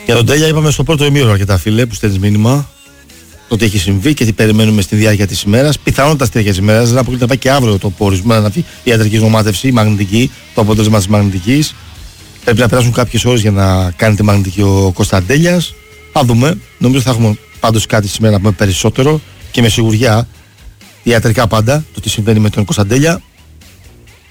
Για τον Τέλια είπαμε στο πρώτο ημίωρο αρκετά, φίλε, που στέλνεις μήνυμα το τι έχει συμβεί και τι περιμένουμε στη διάρκεια της ημέρας. Πιθανότητα στη διάρκεια της ημέρας, δεν αποκλείται να πάει και αύριο το πόρισμα, να βγει η ιατρική γνωμάτευση, η μαγνητική, το αποτέλεσμα της μαγνητικής. Πρέπει να περάσουν κάποιες ώρες για να κάνει τη μαγνητική ο Κωνσταντέλιας. Θα δούμε. Νομίζω θα έχουμε πάντως κάτι σήμερα να πούμε περισσότερο και με σιγουριά ιατρικά πάντα το τι συμβαίνει με τον Κωνσταντέλια.